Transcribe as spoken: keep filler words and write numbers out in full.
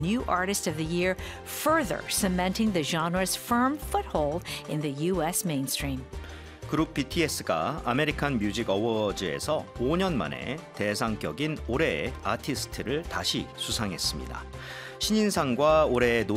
New Artist of the Year, further cementing the genre's firm foothold in the U S mainstream. 그룹 비티에스가 아메리칸 뮤직 어워즈에서 오 년 만에 대상격인 올해의 아티스트를 다시 수상했습니다. 신인상과 올해의